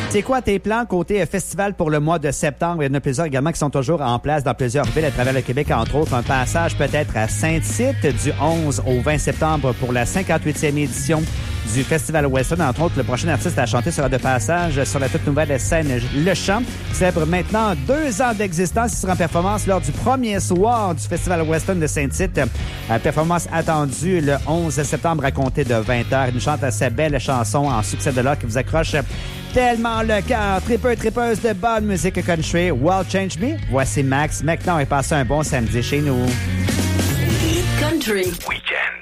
C'est quoi tes plans côté festival pour le mois de septembre? Il y en a plusieurs également qui sont toujours en place dans plusieurs villes à travers le Québec, entre autres. Un passage peut-être à Saint-Tite du 11 au 20 septembre pour la 58e édition du Festival Western. Entre autres, le prochain artiste à chanter sera de passage sur la toute nouvelle scène Le Champ. Célèbre maintenant 2 ans d'existence. Il sera en performance lors du premier soir du Festival Western de Saint-Tite. Performance attendue le 11 septembre à compter de 20h. Il nous chante assez belle chanson en succès de l'or qui vous accroche tellement le cœur. Tripeuse de bonne musique country. World Change Me. Voici Max. Maintenant, on va passer un bon samedi chez nous. Country Weekend.